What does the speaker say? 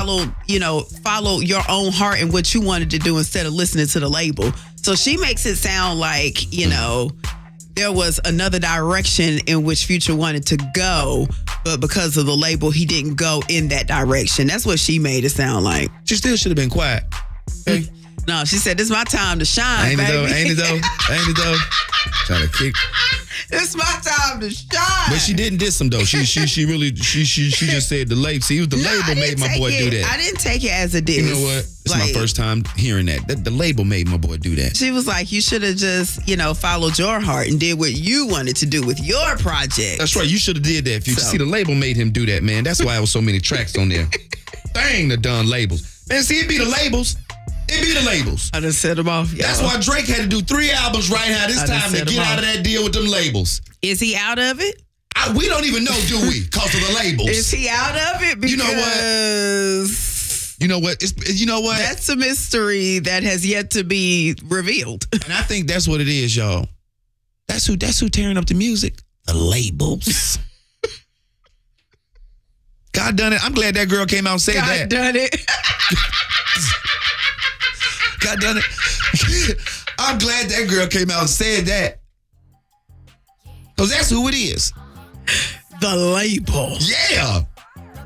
follow your own heart and what you wanted to do instead of listening to the label. So she makes it sound like, there was another direction in which Future wanted to go, but because of the label, he didn't go in that direction. That's what she made it sound like. She still should have been quiet. Okay. No, she said, "This is my time to shine, Ain't baby." it though? Trying to kick. It's my time to shine. But she didn't diss him though. She just said the label. See, the label made my boy do that. I didn't take it as a diss. You know what? It's my first time hearing that. The label made my boy do that. She was like, you should have just, followed your heart and did what you wanted to do with your project. That's right. You should have did that. See, the label made him do that, man. That's why there was so many tracks on there. Dang, the done labels. Man, see, it be the labels. It be the labels. I done set them off, y'all. That's why Drake had to do 3 albums right now this time to get out of that deal with them labels. Is he out of it? We don't even know, do we? Because of the labels. Is he out of it? Because You know what? You know what? That's a mystery that has yet to be revealed. And I think that's what it is, y'all. That's who tearing up the music. The labels. God done it. I'm glad that girl came out and said that. God done it. God done it. I'm glad that girl came out and said that. Because that's who it is. The label. Yeah.